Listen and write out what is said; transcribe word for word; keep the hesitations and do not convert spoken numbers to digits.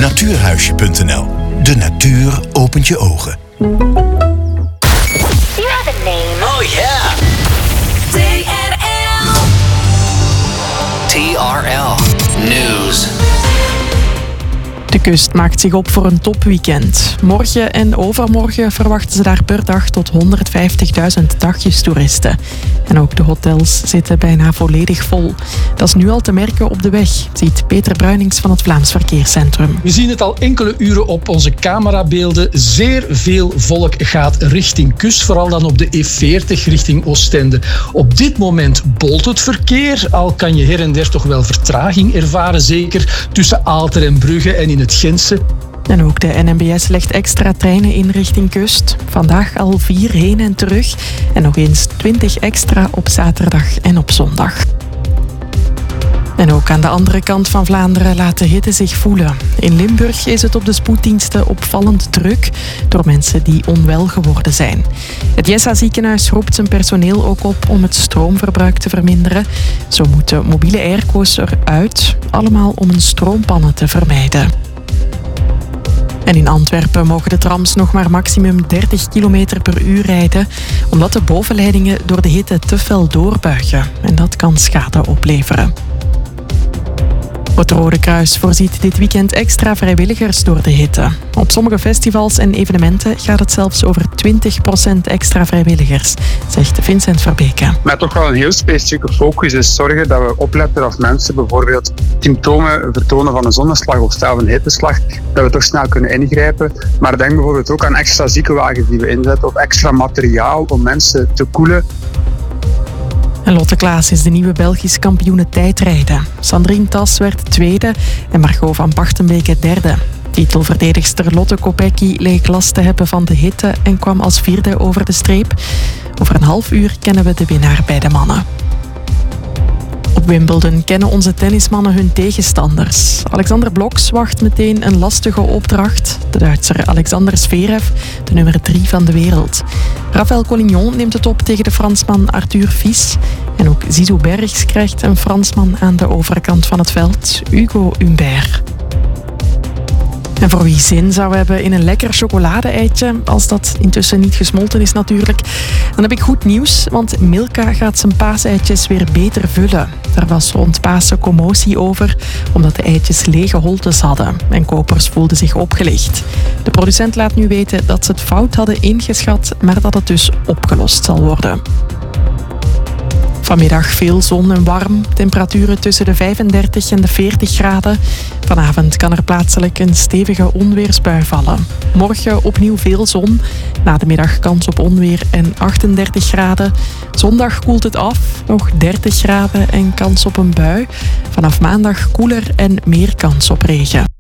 natuurhuisje punt n l. De natuur opent je ogen. You have a name. Oh yeah. T R L. T R L News. De kust maakt zich op voor een topweekend. Morgen en overmorgen verwachten ze daar per dag tot honderdvijftigduizend dagjestoeristen. En ook de hotels zitten bijna volledig vol. Dat is nu al te merken op de weg, ziet Peter Bruinings van het Vlaams Verkeerscentrum. We zien het al enkele uren op onze camerabeelden. Zeer veel volk gaat richting kust, vooral dan op de E veertig richting Oostende. Op dit moment bolt het verkeer, al kan je her en der toch wel vertraging ervaren, zeker tussen Aalter en Brugge en in het Gentse. En ook de N M B S legt extra treinen in richting kust. Vandaag al vier heen en terug. En nog eens twintig extra op zaterdag en op zondag. En ook aan de andere kant van Vlaanderen laat de hitte zich voelen. In Limburg is het op de spoeddiensten opvallend druk door mensen die onwel geworden zijn. Het Jessa ziekenhuis roept zijn personeel ook op om het stroomverbruik te verminderen. Zo moeten mobiele airco's eruit, allemaal om een stroompanne te vermijden. En in Antwerpen mogen de trams nog maar maximum dertig kilometer per uur rijden, omdat de bovenleidingen door de hitte te fel doorbuigen. En dat kan schade opleveren. Het Rode Kruis voorziet dit weekend extra vrijwilligers door de hitte. Op sommige festivals en evenementen gaat het zelfs over twintig procent extra vrijwilligers, zegt Vincent Verbeke. Met toch wel een heel specifieke focus is zorgen dat we opletten als mensen bijvoorbeeld symptomen vertonen van een zonneslag of stel een hitteslag, dat we toch snel kunnen ingrijpen. Maar denk bijvoorbeeld ook aan extra ziekenwagens die we inzetten of extra materiaal om mensen te koelen. En Lotte Klaas is de nieuwe Belgisch kampioene tijdrijden. Sandrine Tas werd tweede en Margot van Bachtenbeke derde. Titelverdedigster Lotte Kopecky leek last te hebben van de hitte en kwam als vierde over de streep. Over een half uur kennen we de winnaar bij de mannen. Op Wimbledon kennen onze tennismannen hun tegenstanders. Alexander Bloks wacht meteen een lastige opdracht. De Duitser Alexander Zverev, de nummer drie van de wereld. Rafael Collignon neemt het op tegen de Fransman Arthur Fils. En ook Zizou Bergs krijgt een Fransman aan de overkant van het veld, Hugo Humbert. En voor wie zin zou hebben in een lekker chocolade-eitje, als dat intussen niet gesmolten is natuurlijk, dan heb ik goed nieuws, want Milka gaat zijn paaseitjes weer beter vullen. Er was rond Pasen commotie over, omdat de eitjes lege holtes hadden en kopers voelden zich opgelicht. De producent laat nu weten dat ze het fout hadden ingeschat, maar dat het dus opgelost zal worden. Vanmiddag veel zon en warm. Temperaturen tussen de vijfendertig en de veertig graden. Vanavond kan er plaatselijk een stevige onweersbui vallen. Morgen opnieuw veel zon. Na de middag kans op onweer en achtendertig graden. Zondag koelt het af. Nog dertig graden en kans op een bui. Vanaf maandag koeler en meer kans op regen.